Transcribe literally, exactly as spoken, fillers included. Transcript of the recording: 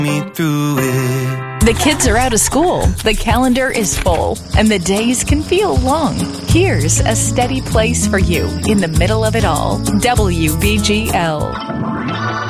me through it. The kids are out of school, the calendar is full, and the days can feel long. Here's a steady place for you in the middle of it all. W B G L.